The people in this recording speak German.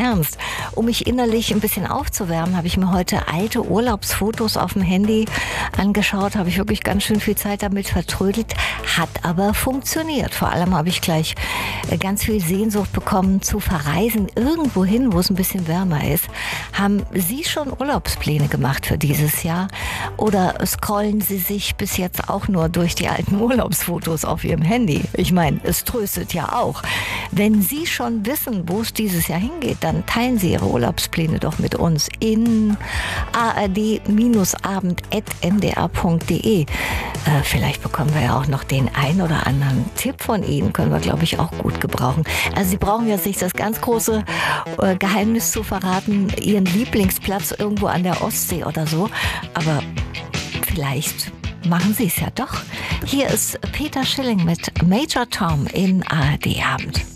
ernst. Um mich innerlich ein bisschen aufzuwärmen, habe ich mir heute alte Urlaubsfotos auf dem Handy angeschaut. Habe ich wirklich ganz schön viel Zeit damit vertrödelt. Hat aber funktioniert. Vor allem habe ich gleich ganz viel Sehnsucht bekommen zu verreisen. Irgendwo hin, wo es ein bisschen wärmer ist. Haben Sie schon Urlaubspläne gemacht für dieses Jahr? Oder scrollen Sie sich bis jetzt auch nur durch die alten Urlaubsfotos auf Ihrem Handy? Ich meine, es tröstet ja auch. Wenn Sie schon wissen, wo es dieses Jahr hingeht, dann teilen Sie Ihre Urlaubspläne doch mit uns in ard-abend@ndr.de. Vielleicht bekommen wir ja auch noch den ein oder anderen Tipp von Ihnen, können wir, glaube ich, auch gut gebrauchen. Also Sie brauchen jetzt nicht das ganz große Geheimnis zu verraten, Ihren Lieblingsplatz irgendwo an der Ostsee oder so, aber vielleicht machen Sie es ja doch. Hier ist Peter Schilling mit Major Tom in ARD Abend.